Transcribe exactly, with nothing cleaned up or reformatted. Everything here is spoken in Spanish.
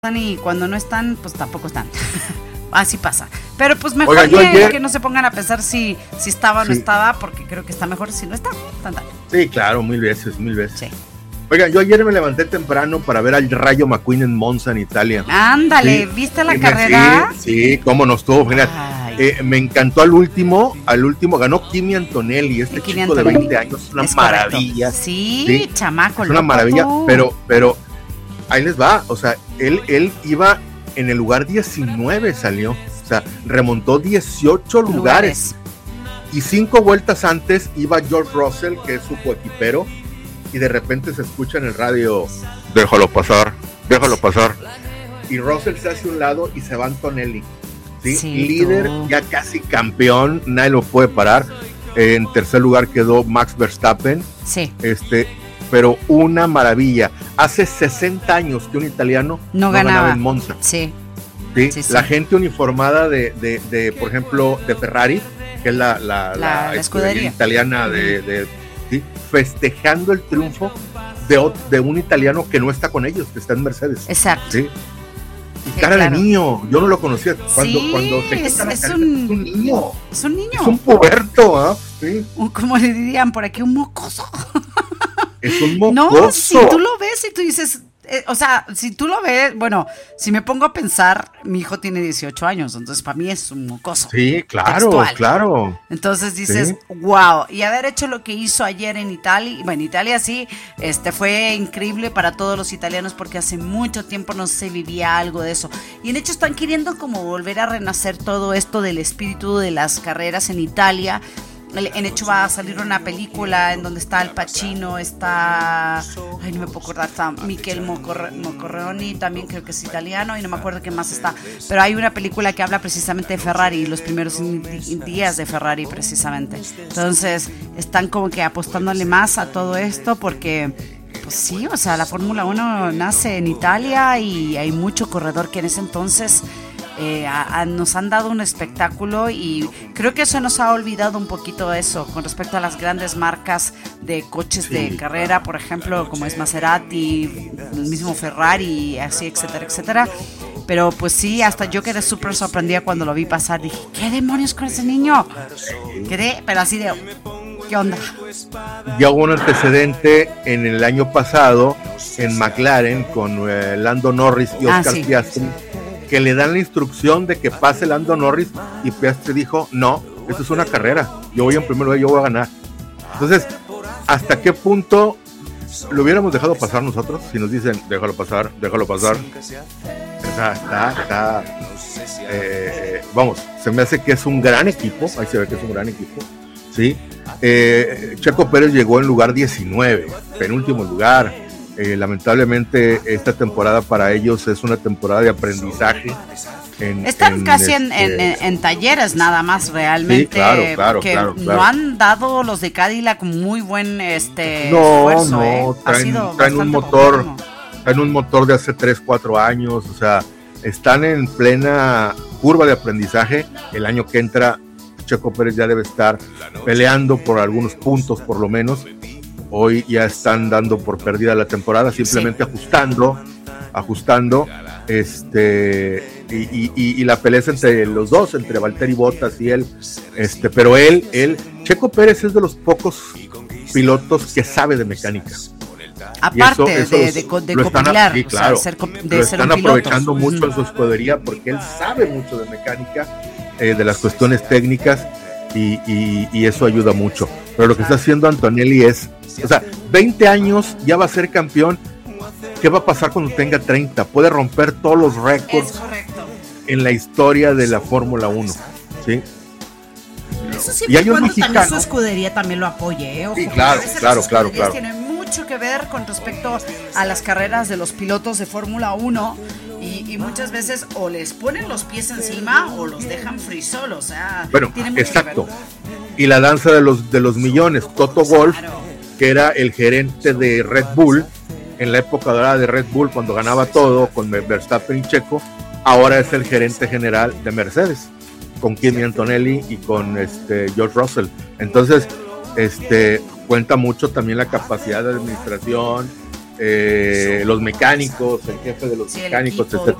y cuando no están, pues tampoco están. Así pasa. Pero pues mejor Oiga, yo que, ayer... que no se pongan a pensar si, si estaba o no sí. estaba, porque creo que está mejor si no está. Tanta. Sí, claro, mil veces, mil veces. Sí. Oiga, yo ayer me levanté temprano para ver al Rayo McQueen en Monza, en Italia. Ándale, Sí. ¿viste la Y me- carrera? Sí, sí, cómo no estuvo, genial. Ay. Eh, me encantó al último, al último ganó Kimi Antonelli, este Kimi chico Antonelli. de veinte años, es una Es correcto. maravilla. Sí, Sí, chamaco. Es una loco maravilla, tú. pero, pero ahí les va, o sea, él, él iba en el lugar diecinueve, salió, o sea, remontó dieciocho lugares, Lugares. y cinco vueltas antes iba George Russell, que es su coequipero, y de repente se escucha en el radio, déjalo pasar, déjalo pasar, y Russell se hace a un lado y se va Antonelli, ¿sí? Sí, Líder, tú. ya casi campeón, nadie lo puede parar. En tercer lugar quedó Max Verstappen, Sí, este, pero una maravilla. Hace sesenta años que un italiano no, no ganaba. ganaba en Monza. Sí, ¿sí? Sí, sí. La gente uniformada de, de, de, por ejemplo, de Ferrari, que es la, la, La- la la escudería escudería. italiana, de, de, ¿sí? Festejando el triunfo de, ot- de un italiano que no está con ellos, que está en Mercedes. exacto. ¿sí? Y Sí, cara claro. de niño, yo no lo conocía. Cuando, Sí, cuando se es- quita la es careta, un- es un niño, Es un niño. es un puberto, ¿ah? ¿sí? Un- Como le dirían por aquí, un mocoso. Es un mocoso. No, si tú lo ves y tú dices, eh, o sea, si tú lo ves, bueno, si me pongo a pensar, mi hijo tiene dieciocho años, entonces para mí es un mocoso. Sí, claro, Textual. claro. Entonces dices, Sí. wow, y haber hecho lo que hizo ayer en Italia, bueno, Italia sí, este fue increíble para todos los italianos porque hace mucho tiempo no se vivía algo de eso. Y en hecho están queriendo como volver a renacer todo esto del espíritu de las carreras en Italia. En hecho va a salir una película en donde está Al Pacino, está, ay no me puedo acordar, está Michel Mocorre- Mocorreoni, también creo que es italiano y no me acuerdo qué más está, pero hay una película que habla precisamente de Ferrari, los primeros in- días de Ferrari precisamente. Entonces están como que apostándole más a todo esto porque pues sí, o sea, la Fórmula uno nace en Italia y hay mucho corredor que en ese entonces eh, a- a- nos han dado un espectáculo y creo que eso nos ha olvidado un poquito eso con respecto a las grandes marcas de coches Sí. de carrera, por ejemplo, como es Maserati, el mismo Ferrari, así, etcétera, etcétera. Pero pues sí, hasta yo quedé súper sorprendida cuando lo vi pasar. Dije, ¿qué demonios con ese niño? Quedé, pero así de, ¿qué onda? Ya hubo un antecedente en el año pasado en McLaren con eh, Lando Norris y Ah, Oscar sí. Piastri, que le dan la instrucción de que pase Lando Norris y Piastri dijo, no, esto es una carrera, yo voy en primer lugar, yo voy a ganar. Entonces, ¿hasta qué punto lo hubiéramos dejado pasar nosotros? Si nos dicen, déjalo pasar, déjalo pasar. Está, está, está, eh, vamos, se me hace que es un gran equipo, ahí se ve que es un gran equipo, ¿sí? Eh, Checo Pérez llegó en lugar diecinueve, penúltimo lugar. Eh, lamentablemente esta temporada para ellos es una temporada de aprendizaje. En, Están en casi en, este, en- en- en talleres nada más realmente, Sí, claro, claro, porque claro, claro. no han dado los de Cadillac muy buen este No, esfuerzo, no, ¿eh? Ha traen, sido traen un bastante motor, paupérrimo. traen un motor de hace tres, cuatro años, o sea, están en plena curva de aprendizaje. El año que entra, Checo Pérez ya debe estar peleando por algunos puntos por lo menos. Hoy ya están dando por perdida la temporada, simplemente Sí. ajustando, ajustando, este, y, y, y, y la pelea es entre los dos, entre Valtteri Bottas y él, este, pero él, él, Checo Pérez es de los pocos pilotos que sabe de mecánica. Aparte Y eso- eso de, los- de, co- de lo están, copilar, sí, o sea, claro, ser co- de lo ser están un piloto. aprovechando mucho Ujú. en su escudería porque él sabe mucho de mecánica, eh, de las cuestiones técnicas y, y, y eso ayuda mucho. Pero lo que está haciendo Antonelli es, o sea, veinte años, ya va a ser campeón. ¿Qué va a pasar cuando tenga treinta? Puede romper todos los Es récords correcto. en la historia de la Fórmula uno, ¿sí? Eso sí, Y hay un cuando también mexicano. su escudería también lo apoye, ¿eh? Ojo, Sí, porque claro, a veces claro, las claro, escuderías claro. tienen mucho que ver con respecto a las carreras de los pilotos de Fórmula uno y, y muchas veces o les ponen los pies encima o los dejan free solo, o sea, Bueno, tiene mucho exacto. que ver. Y la danza de los, de los millones, Toto Wolff, Claro. que era el gerente de Red Bull, en la época dorada de Red Bull, cuando ganaba todo con Verstappen y Checo, ahora es el gerente general de Mercedes, con Kimi Antonelli y con este George Russell. Entonces, este cuenta mucho también la capacidad de administración, eh, los mecánicos, el jefe de los Sí, el mecánicos, equipo, etcétera.